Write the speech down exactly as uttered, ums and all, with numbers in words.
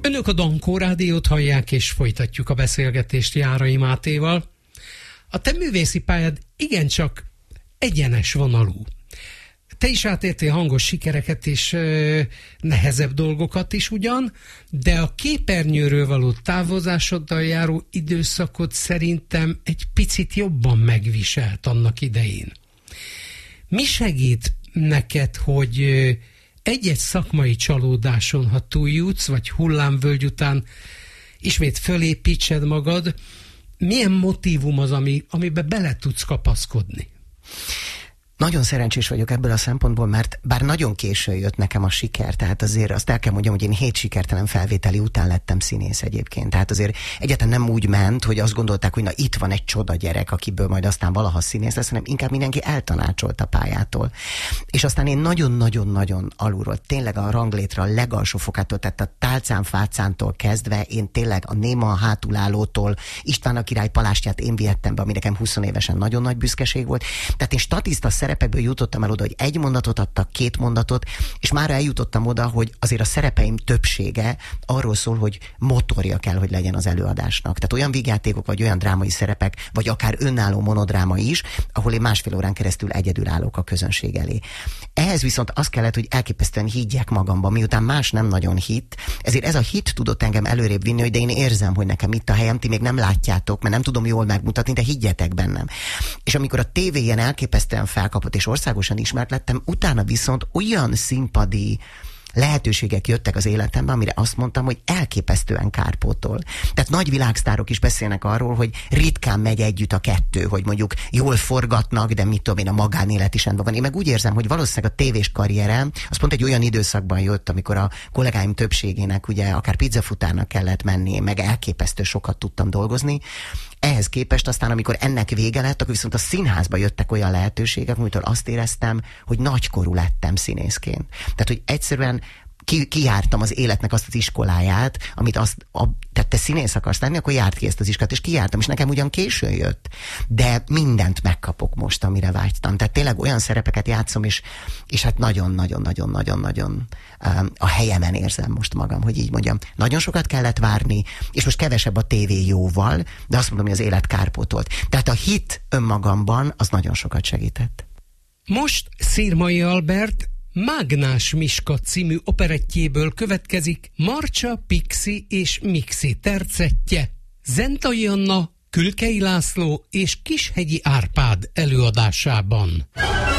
Önök a Dankó Rádiót hallják, és folytatjuk a beszélgetést Járai Mátéval. A te művészi pályád igencsak egyenes vonalú. Te is átértél hangos sikereket és ö, nehezebb dolgokat is ugyan, de a képernyőről való távozásoddal járó időszakot szerintem egy picit jobban megviselt annak idején. Mi segít neked, hogy ö, egy-egy szakmai csalódáson, ha túljutsz, vagy hullámvölgy után ismét fölépítsed magad, milyen motívum az, ami, amiben bele tudsz kapaszkodni? Nagyon szerencsés vagyok ebből a szempontból, mert bár nagyon későn jött nekem a siker, tehát azért azt el kell mondjam, hogy én hét sikertelen felvételi után lettem színész egyébként. Tehát azért egyáltalán nem úgy ment, hogy azt gondolták, hogy na itt van egy csoda gyerek, akiből majd aztán valaha színész lesz, hanem inkább mindenki eltanácsolt a pályától. És aztán én nagyon-nagyon-nagyon alulról, tényleg a ranglétre a legalsó fokától, tehát a Tálcán Fácántól kezdve, én tényleg a Néma hátulállótól, István a király palástját én vihettem be, ami nekem húsz évesen nagyon nagy büszkeség volt. Tehát én statiszta szerepekből jutottam el oda, hogy egy mondatot adtak, két mondatot, és már eljutottam oda, hogy azért a szerepeim többsége arról szól, hogy motorja kell, hogy legyen az előadásnak. Tehát olyan vígjátékok, vagy olyan drámai szerepek, vagy akár önálló monodráma is, ahol én másfél órán keresztül egyedül állok a közönség elé. Ehhez viszont az kellett, hogy elképesztően higgyek magamba, miután más nem nagyon hitt, ezért ez a hit tudott engem előrébb vinni, hogy de én érzem, hogy nekem itt a helyem, ti még nem látjátok, mert nem tudom jól megmutatni, de higgyetek bennem. És amikor a tévé ilyen elképesztően felkapott, és országosan ismert lettem, utána viszont olyan színpadi lehetőségek jöttek az életembe, amire azt mondtam, hogy elképesztően kárpótol. Tehát nagy világsztárok is beszélnek arról, hogy ritkán megy együtt a kettő, hogy mondjuk jól forgatnak, de mit tudom én, a magánélet is rendben van. Én meg úgy érzem, hogy valószínűleg a tévés karrierem, az pont egy olyan időszakban jött, amikor a kollégáim többségének ugye akár pizzafutárnak kellett menni, meg elképesztő sokat tudtam dolgozni. Ehhez képest aztán, amikor ennek vége lett, akkor viszont a színházba jöttek olyan lehetőségek, amitől azt éreztem, hogy nagykorú lettem színészként. Tehát, hogy egyszerűen ki, kijártam az életnek azt az iskoláját, amit azt, a, tehát te színész akarsz lenni, akkor járt ki ezt az iskolát, és kijártam, és nekem ugyan későn jött, de mindent megkapok most, amire vágytam. Tehát tényleg olyan szerepeket játszom, és, és hát nagyon-nagyon-nagyon-nagyon-nagyon um, a helyemen érzem most magam, hogy így mondjam. Nagyon sokat kellett várni, és most kevesebb a tévé jóval, de azt mondom, hogy az élet kárpótolt. Tehát a hit önmagamban az nagyon sokat segített. Most Szirmai Albert Mágnás Miska című operettjéből következik Marcsa, Pixi és Mixi tercettje, Zentai Anna, Külkei László és Kishegyi Árpád előadásában.